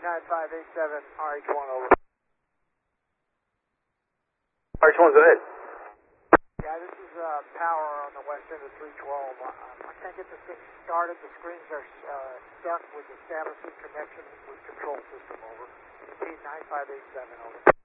9587, RH1 over. RH1, go ahead. Yeah, this is power on the west end of 312. I can't get this thing started. The screens are stuck with establishing connection with control system over. Repeat 9587 over.